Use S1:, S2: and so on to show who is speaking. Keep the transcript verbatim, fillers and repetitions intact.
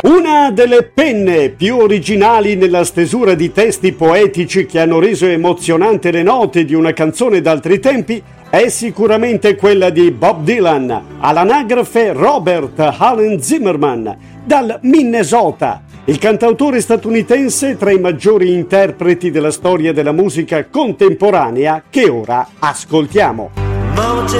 S1: Una delle penne più originali nella stesura di testi poetici che hanno reso emozionante le note di una canzone d'altri tempi è sicuramente quella di Bob Dylan, all'anagrafe Robert Allen Zimmerman, dal Minnesota. Il cantautore statunitense tra i maggiori interpreti della storia della musica contemporanea che ora ascoltiamo.